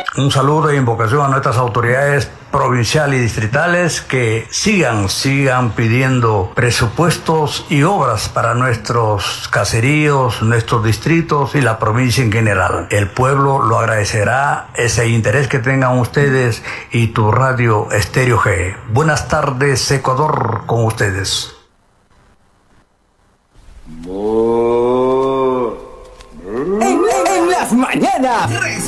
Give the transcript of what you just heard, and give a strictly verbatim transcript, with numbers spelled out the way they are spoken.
Un saludo e invocación a nuestras autoridades provinciales y distritales que sigan, sigan pidiendo presupuestos y obras para nuestros caseríos, nuestros distritos y la provincia en general. El pueblo lo agradecerá, ese interés que tengan ustedes y tu radio Estéreo G. Buenas tardes, Ecuador, con ustedes. En, en, en las mañanas.